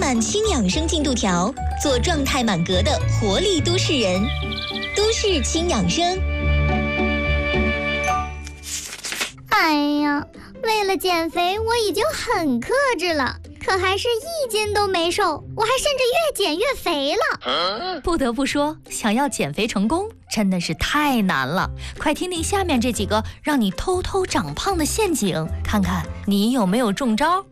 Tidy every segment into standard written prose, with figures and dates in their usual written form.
满轻养生进度条，做状态满格的活力都市人。都市轻养生。 哎呀，为了减肥，我已经很克制了，可还是1斤都没瘦，我还甚至越减越肥了。 不得不说，想要减肥成功真的是太难了。快听听下面这几个让你偷偷长胖的陷阱，看看你有没有中招。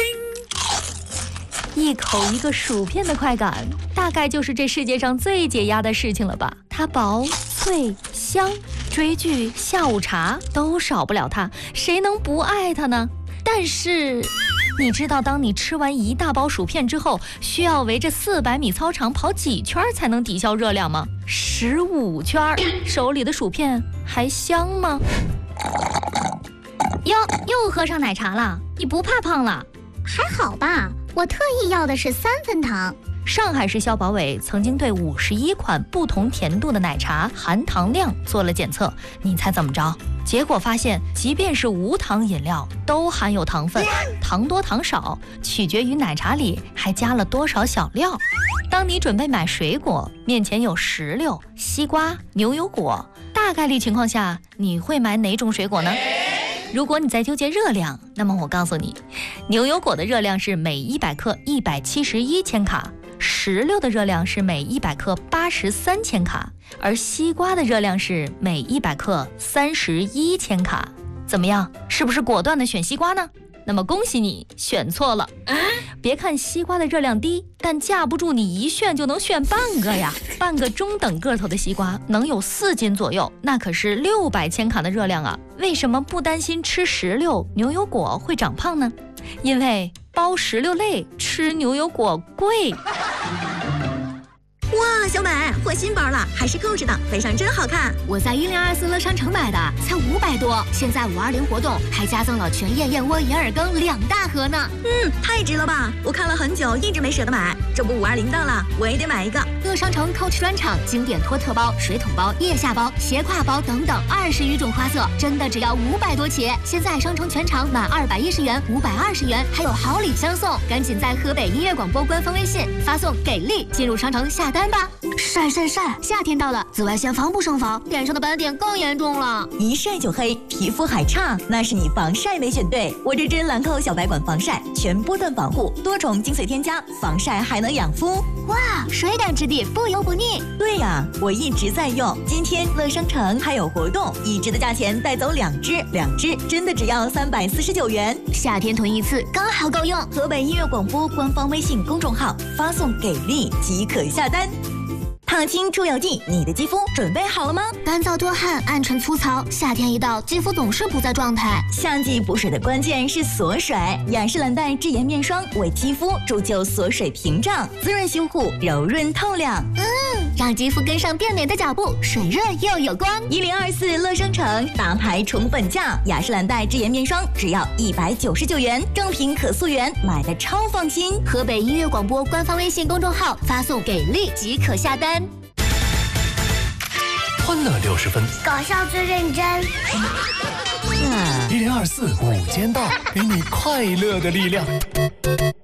一口一个薯片的快感，大概就是这世界上最解压的事情了吧。它薄脆香，追剧下午茶都少不了它，谁能不爱它呢？但是你知道当你吃完一大包薯片之后，需要围着400米操场跑几圈才能抵消热量吗？15圈。手里的薯片还香吗？哟，又喝上奶茶了，你不怕胖了？ 还好吧，我特意要的是3分糖。 上海市消保委曾经对51款不同甜度的奶茶含糖量做了检测，你猜怎么着？结果发现，即便是无糖饮料都含有糖分，糖多糖少取决于奶茶里还加了多少小料。当你准备买水果，面前有石榴、西瓜、牛油果，大概率情况下，你会买哪种水果呢？如果你在纠结热量，那么我告诉你，牛油果的热量是每100克171千卡，石榴的热量是每100克83千卡，而西瓜的热量是每100克31千卡。怎么样，是不是果断的选西瓜呢？那么恭喜你选错了。别看西瓜的热量低，但架不住你一炫就能炫半个呀。半个中等个头的西瓜能有4斤左右，那可是600千卡的热量啊。为什么不担心吃石榴、牛油果会长胖呢？因为剥石榴类吃牛油果贵。 哇，小美换新包了，还是Coach的，背上真好看。 我在1024乐商城买的，才500多。现在520活动还加赠了全叶燕窝银耳羹2大盒呢。 太值了吧！我看了很久，一直没舍得买。这不520到了，我也得买一个。 乐商城 Coach 专场经典托特包、水桶包、腋下包、斜挎包等等20余种花色，真的只要500多起。现在商城全场满210元520元，还有好礼相送。赶紧在河北音乐广播官方微信发送给力进入商城下单吧。晒，夏天到了，紫外线防不胜防，脸上的斑点更严重了。 一晒就黑，皮肤还差，那是你防晒没选对。我这支兰蔻小白管防晒，全波段保护，多重精粹添加，防晒还能养肤。 哇，水感质地，不油不腻。 对呀，我一直在用。今天乐商城还有活动，1支的价钱带走2支，2支真的只要349元。 夏天囤一次刚好够用。 河北音乐广播官方微信公众号发送给力即可下单。烫青出油剂，你的肌肤准备好了吗？ 干燥多汗、暗沉粗糙，夏天一到，肌肤总是不在状态。 夏季补水的关键是锁水，雅诗兰黛智颜面霜为肌肤铸就锁水屏障，滋润修护，柔润透亮。 让肌肤跟上变美的脚步，水润又有光。 1024乐商城大牌宠粉价，雅诗兰黛智颜面霜只要199元，正品可溯源，买的超放心。 河北音乐广播官方微信公众号发送给力即可下单。 欢乐60分， 搞笑最认真。 1024午间到，给你快乐的力量。